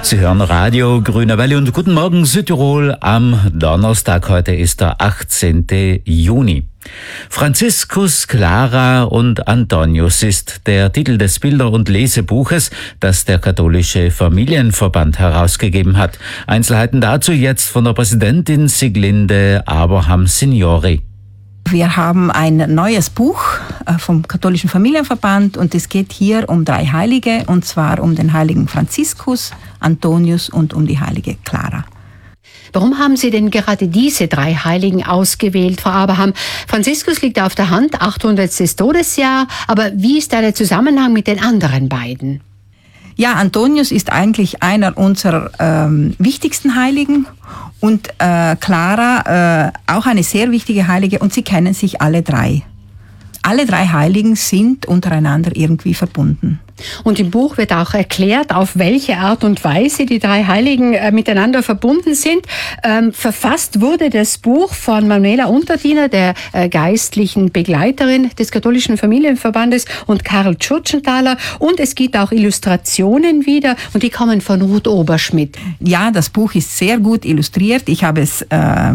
Sie hören Radio Grüne Welle und guten Morgen Südtirol am Donnerstag. Heute ist der 18. Juni. Franziskus, Clara und Antonius ist der Titel des Bilder- und Lesebuches, das der Katholische Familienverband herausgegeben hat. Einzelheiten dazu jetzt von der Präsidentin Sieglinde Abraham-Signori. Wir haben ein neues Buch vom Katholischen Familienverband und es geht hier um 3 Heilige, und zwar um den heiligen Franziskus, Antonius und um die heilige Clara. Warum haben Sie denn gerade diese 3 Heiligen ausgewählt, Frau Abraham? Franziskus liegt auf der Hand, 800. Todesjahr, aber wie ist da der Zusammenhang mit den anderen beiden? Ja, Antonius ist eigentlich einer unserer wichtigsten Heiligen und Clara auch eine sehr wichtige Heilige, und sie kennen sich alle 3. Alle 3 Heiligen sind untereinander irgendwie verbunden. Und im Buch wird auch erklärt, auf welche Art und Weise die 3 Heiligen miteinander verbunden sind. Verfasst wurde das Buch von Manuela Unterdiener, der geistlichen Begleiterin des Katholischen Familienverbandes, und Karl Tschurtschenthaler. Und es gibt auch Illustrationen wieder, und die kommen von Ruth Oberschmidt. Ja, das Buch ist sehr gut illustriert. Ich habe es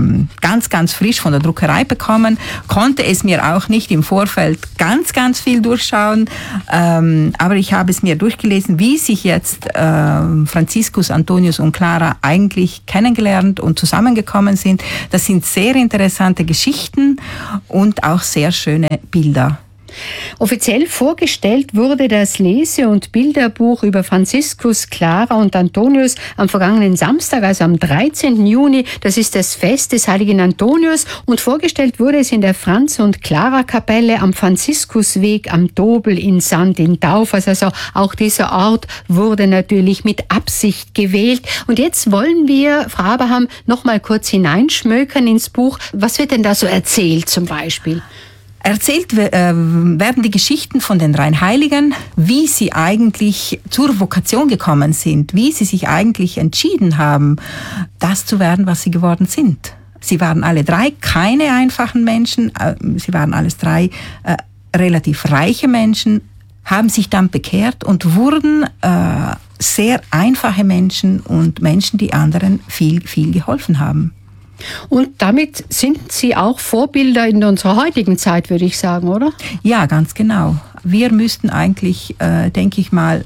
ganz frisch von der Druckerei bekommen, konnte es mir auch nicht im Vorfeld ganz viel durchschauen, aber ich habe es mir durchgelesen, wie sich jetzt Franziskus, Antonius und Clara eigentlich kennengelernt und zusammengekommen sind. Das sind sehr interessante Geschichten und auch sehr schöne Bilder. Offiziell vorgestellt wurde das Lese- und Bilderbuch über Franziskus, Clara und Antonius am vergangenen Samstag, also am 13. Juni. Das ist das Fest des heiligen Antonius, und vorgestellt wurde es in der Franz- und Clara-Kapelle am Franziskusweg am Dobel in Sand in Taufers. Also auch dieser Ort wurde natürlich mit Absicht gewählt. Und jetzt wollen wir, Frau Abraham, noch mal kurz hineinschmökern ins Buch. Was wird denn da so erzählt zum Beispiel? Erzählt werden die Geschichten von den 3 Heiligen, wie sie eigentlich zur Vokation gekommen sind, wie sie sich eigentlich entschieden haben, das zu werden, was sie geworden sind. Sie waren alle 3 keine einfachen Menschen, sie waren alles 3 relativ reiche Menschen, haben sich dann bekehrt und wurden sehr einfache Menschen und Menschen, die anderen viel geholfen haben. Und damit sind Sie auch Vorbilder in unserer heutigen Zeit, würde ich sagen, oder? Ja, ganz genau. Wir müssten eigentlich, denke ich mal,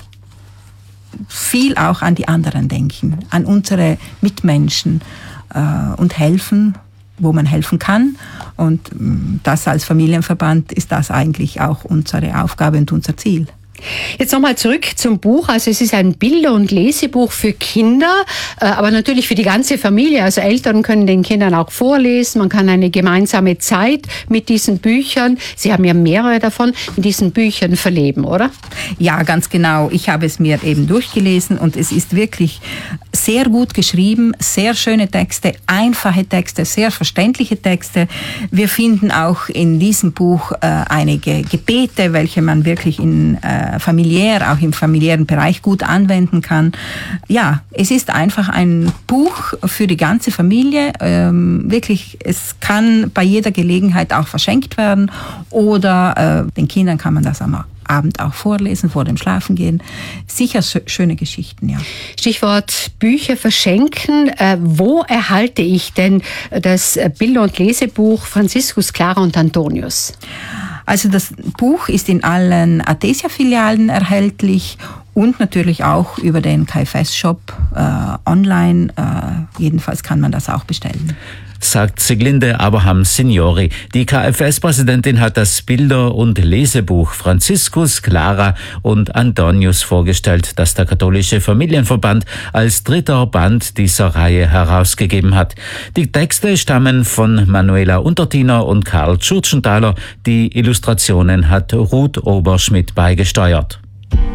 viel auch an die anderen denken, an unsere Mitmenschen und helfen, wo man helfen kann. Und das als Familienverband ist das eigentlich auch unsere Aufgabe und unser Ziel. Jetzt nochmal zurück zum Buch. Also es ist ein Bilder- und Lesebuch für Kinder, aber natürlich für die ganze Familie. Also Eltern können den Kindern auch vorlesen. Man kann eine gemeinsame Zeit mit diesen Büchern, Sie haben ja mehrere davon, in diesen Büchern verleben, oder? Ja, ganz genau. Ich habe es mir eben durchgelesen und es ist wirklich sehr gut geschrieben, sehr schöne Texte, einfache Texte, sehr verständliche Texte. Wir finden auch in diesem Buch einige Gebete, welche man wirklich auch im familiären Bereich gut anwenden kann. Ja, es ist einfach ein Buch für die ganze Familie. Wirklich, es kann bei jeder Gelegenheit auch verschenkt werden oder den Kindern kann man das am Abend auch vorlesen, vor dem Schlafengehen. Sicher schöne Geschichten, ja. Stichwort Bücher verschenken. Wo erhalte ich denn das Bilder- und Lesebuch Franziskus, Clara und Antonius? Also das Buch ist in allen Athesia-Filialen erhältlich und natürlich auch über den KFS-Shop online. Jedenfalls kann man das auch bestellen. Sagt Sieglinde Abraham-Signori. Die KFS-Präsidentin hat das Bilder- und Lesebuch Franziskus, Clara und Antonius vorgestellt, das der Katholische Familienverband als 3. Band dieser Reihe herausgegeben hat. Die Texte stammen von Manuela Unterdiener und Karl Tschurtschenthaler. Die Illustrationen hat Ruth Oberschmidt beigesteuert.